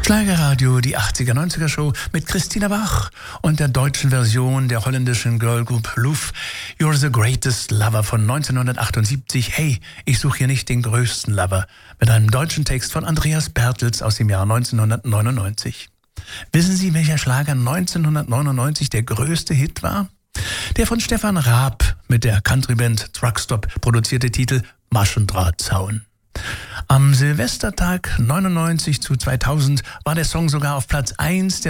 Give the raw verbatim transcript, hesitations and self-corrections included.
Schlagerradio, die achtziger neunziger Show mit Christina Bach und der deutschen Version der holländischen Girlgroup Luf, You're the Greatest Lover von neunzehnhundertachtundsiebzig. Hey, ich suche hier nicht den größten Lover, mit einem deutschen Text von Andreas Bertels aus dem Jahr neunzehnhundertneunundneunzig. Wissen Sie, welcher Schlager neunzehnhundertneunundneunzig der größte Hit war? Der von Stefan Raab mit der Countryband Truckstop produzierte Titel Maschendrahtzaun. Am Silvestertag neunundneunzig zu zweitausend war der Song sogar auf Platz eins der